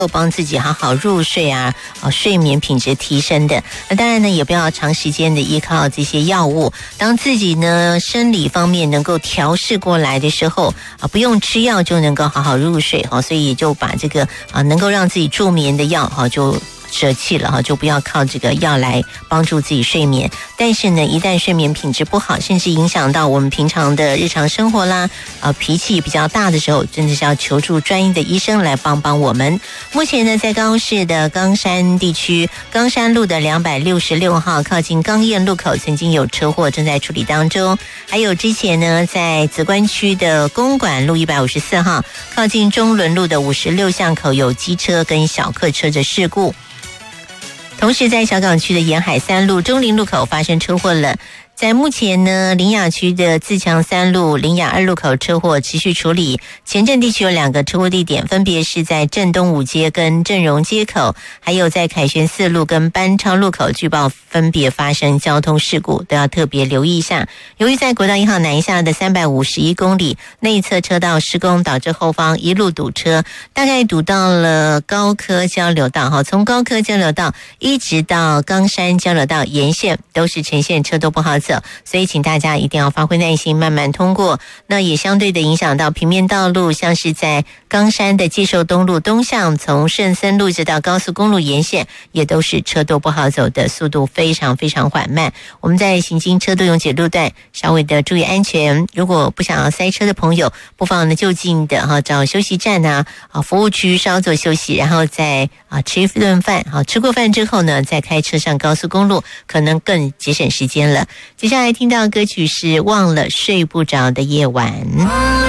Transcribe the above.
帮自己好好入睡睡眠品质提升的。那当然呢，也不要长时间的依靠这些药物。当自己呢生理方面能够调试过来的时候不用吃药就能够好好入睡所以就把这个能够让自己助眠的药就舍弃了就不要靠这个药来帮助自己睡眠。但是呢，一旦睡眠品质不好，甚至影响到我们平常的日常生活啦，脾气比较大的时候，真的是要求助专业的医生来帮我们。目前呢，在高雄市的冈山地区，冈山路的266号靠近冈燕路口曾经有车祸，正在处理当中。还有之前呢，在梓官区的公馆路154号靠近中仑路的56巷口有机车跟小客车的事故。同时在小港区的沿海3路中林路口发生车祸了。在目前呢，苓雅区的自强3路、苓雅2路口车祸持续处理。前镇地区有2个车祸地点，分别是在镇东5街跟镇荣街口，还有在凯旋4路跟班超路口，据报分别发生交通事故，都要特别留意一下。由于在国道1号南下的351公里内侧车道施工，导致后方一路堵车，大概堵到了高科交流道从高科交流道一直到冈山交流道沿线都是呈现车都不好走，所以请大家一定要发挥耐心，慢慢通过。那也相对的影响到平面道路，像是在冈山的介寿东路东向，从圣森路直到高速公路沿线，也都是车都不好走的，速度非常非常缓慢。我们在行经车都拥挤路段，稍微的注意安全。如果不想要塞车的朋友，不妨呢就近的找休息站服务区稍作休息，然后再吃一顿饭吃过饭之后呢，再开车上高速公路，可能更节省时间了。接下来听到歌曲是《忘了睡不着的夜晚》。